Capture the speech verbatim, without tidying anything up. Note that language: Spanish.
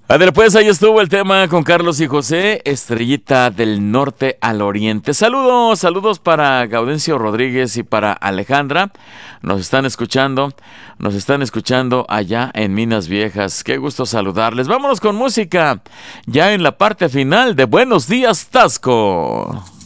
Adel, pues ahí estuvo el tema con Carlos y José, Estrellita del Norte al Oriente. Saludos, saludos para Gaudencio Rodríguez y para Alejandra. Nos están escuchando, nos están escuchando allá en Minas Viejas. Qué gusto saludarles. Vámonos con música, ya en la parte final de Buenos Días, Tasco.